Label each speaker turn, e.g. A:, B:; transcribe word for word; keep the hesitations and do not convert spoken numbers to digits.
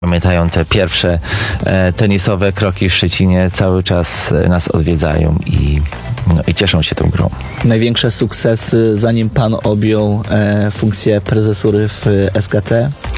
A: Pamiętają te pierwsze e, tenisowe kroki w Szczecinie, cały czas e, nas odwiedzają i, no, i cieszą się tą grą.
B: Największe sukcesy, zanim pan objął e, funkcję prezesury w S K T?